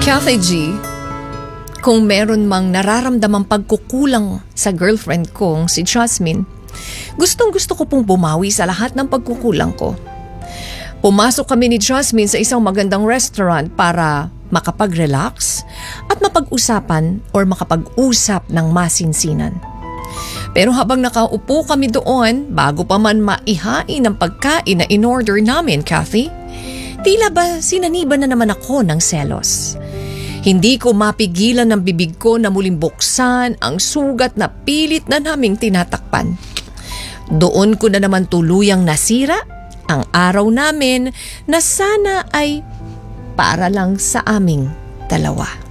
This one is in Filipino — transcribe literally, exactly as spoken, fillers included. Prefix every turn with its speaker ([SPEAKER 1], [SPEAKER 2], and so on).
[SPEAKER 1] Kathy G, kung meron mang nararamdamang pagkukulang sa girlfriend kong si Jasmine, gustong gusto ko pong bumawi sa lahat ng pagkukulang ko. Pumasok kami ni Jasmine sa isang magandang restaurant para makapag-relax at mapag-usapan or makapag-usap ng masinsinan. Pero habang nakaupo kami doon, bago pa man maihain ang pagkain na in-order namin, Kathy, tila ba sinaniban na naman ako ng selos. Hindi ko mapigilan ng bibig ko na muling buksan ang sugat na pilit na naming tinatakpan. Doon ko na naman tuluyang nasira ang araw namin na sana ay para lang sa aming dalawa.